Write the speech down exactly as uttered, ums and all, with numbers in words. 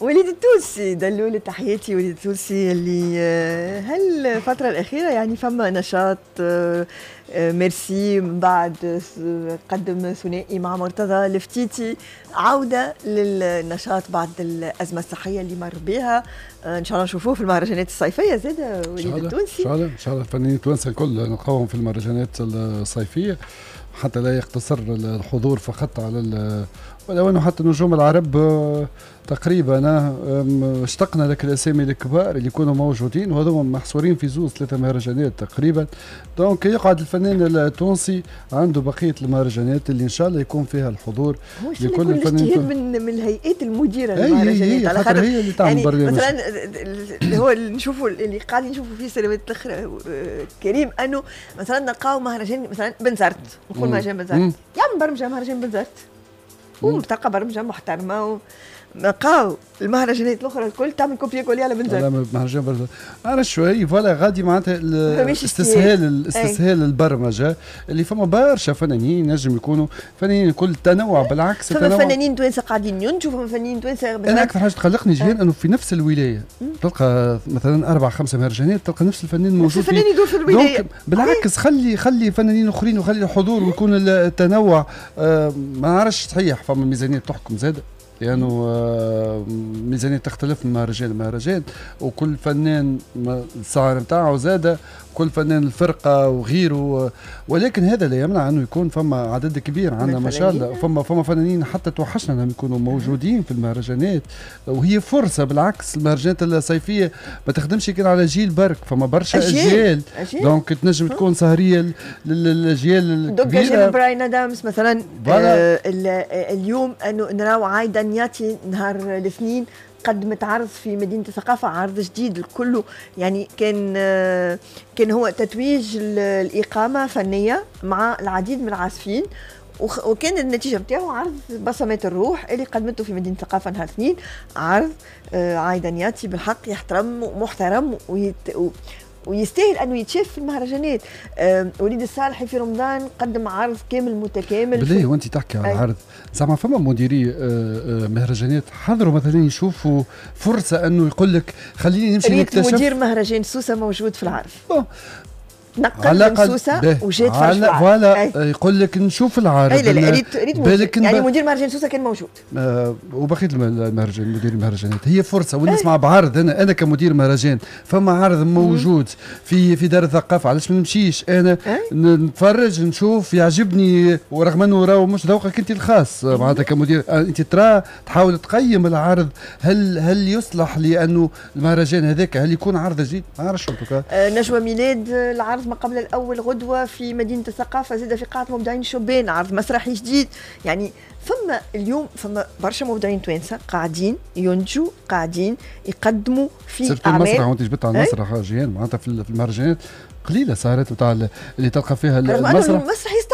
وليد التونسي دلول، تحياتي وليد التونسي اللي هالفترة الأخيرة يعني فما نشاط ميرسي من بعد قدم ثنائي مع مرتضى الفتيتي، عودة للنشاط بعد الأزمة الصحية اللي مر بها. إن شاء الله نشوفوه في المهرجانات الصيفية زادة وليد التونسي. إن شاء الله إن شاء الله الفنانين التوانسة الكل نلقاهم في المهرجانات الصيفية حتى لا يقتصر الحضور فقط على، ولو انه حتى نجوم العرب تقريبا اشتقنا لك الاسامي الكبار اللي يكونوا موجودين، وهذوما محصورين في زوز ثلاثه مهرجانات تقريبا. دونك يقعد الفنان التونسي عنده بقيه المهرجانات اللي ان شاء الله يكون فيها الحضور لكل الفنانين من من الهيئات المديره للمهرجانات، على خاطر هي اللي تعمل يعني برنامج. مثلا اللي هو اللي نشوفوا اللي قاعدين نشوفوا فيه سنوات الاخرى كريم، انه مثلا نلقاو مهرجان مثلا بنزرت، نقول مهرجان بنزرت يعمل برمجه مهرجان بنزرت ومتلقى برمجه محترمه، نلقاو المهرجانات الاخرى الكل تعمل كوبي كولي على بنزرت. لا مهرجان بنزرت انا شوي فوالا غادي معناتها الاستسهال الاستسهال البرمجه اللي فما برشا فنانين نجم يكونوا فنانين كل تنوع، بالعكس فما فنانين توانسه قاعدين ينتجوا، فما فنانين توانسه. انا اكثر حاجه تقلقني جهان انه في نفس الولايه تلقى مثلا اربع خمسه مهرجانات تلقى نفس الفنان موجود، نفس الفنان يدور في الولايه. بالعكس خلي خلي فنانين اخرين وخلي الحضور ويكون التنوع. آه ما نعرفش صحيح فما ميزانيه تحكم زاده، لأنه يعني ميزانية تختلف من مهرجان لمهرجان، وكل فنان السعر نتاعو زادة، كل فنان الفرقة وغيره، ولكن هذا لا يمنع أنه يكون فما عدد كبير عندنا ما شاء الله، فما فما فنانين حتى توحشنا أنهم يكونوا موجودين في المهرجانات، وهي فرصة. بالعكس المهرجانات الصيفية ما تخدمش كان على جيل برك، فما برشا أجيال، دونك تنجم تكون سهرية للأجيال الكبيرة. دونك براين ادامز مثلا آه اليوم أنه نراو عايدة نياتي نهار الاثنين قدمت عرض في مدينة الثقافة، عرض جديد كله يعني كان كان هو تتويج الإقامة فنية مع العديد من العازفين، وكان النتيجة بتاعه عرض بصمات الروح اللي قدمته في مدينة الثقافة نهار اثنين. عرض عايدة نياتي بالحق يحترم ومحترم ويت ويستاهل انه يتشاف في المهرجانات. أه وليد الصالحي في رمضان قدم عرض كامل متكامل. بالله وانت تحكي على العرض زعما فما مديري أه مهرجانات حضروا مثلا يشوفوا فرصه انه يقول لك خليني نمشي نكتشف. مدير مهرجان سوسه موجود في العرض، نقل من سوسه وجات فرش فوالا يقول لك نشوف العرض. اي لا لا ريت ريت بالك يعني مدير مهرجان سوسه كان موجود. آه وبقيت المهرجان مدير المهرجانات هي فرصه ونسمع بعرض. انا انا كمدير مهرجان فما عرض موجود في في دار الثقافه، علاش ما نمشيش انا نتفرج نشوف يعجبني، ورغم انه راهو مش ذوقك انت الخاص معناتها كمدير انت ترى تحاول تقيم العرض هل هل يصلح لانه المهرجان هذاك هل يكون عرض جديد. ما نعرفش انتوكا آه نجوى ميلاد العرض ما قبل الأول غدوة في مدينة الثقافة، زاد في قاعة مبدعين شوبان عرض مسرحي جديد. يعني فما اليوم فما برشا مبدعين توانسة قاعدين ينتجوا قاعدين يقدموا في أعمال. المسرح وانت جبت على المسرح جيان معناتها في المهرجانات قليلة سهرات بتاع اللي تلقى فيها المسرح. المسرح